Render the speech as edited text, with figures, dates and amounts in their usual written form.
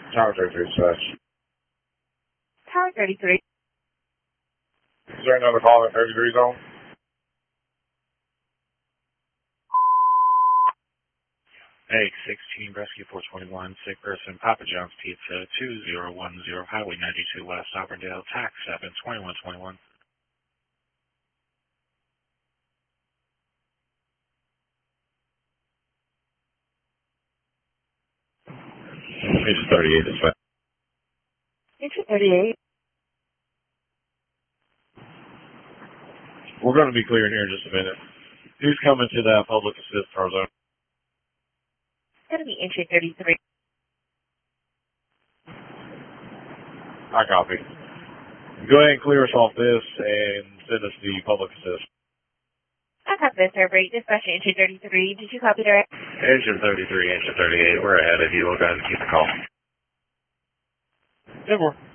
Tower 33 dispatch. Tower 33. Is there another call in 33 zone? Egg 16, Rescue 421, sick person, Papa John's Pizza, 2010, Highway 92 West, Auburndale, Tax 7, 2121. It's 38 dispatch. Entry 38. We're going to be clearing here in just a minute. Who's coming to that public assist car zone? It's going to be entry 33. I copy. Go ahead and clear us off this and send us the public assist. I copy this, sir. Dispatch entry 33. Did you copy direct? Engine 33, engine 38, we're ahead of you. We'll go ahead and keep the call. 10-4.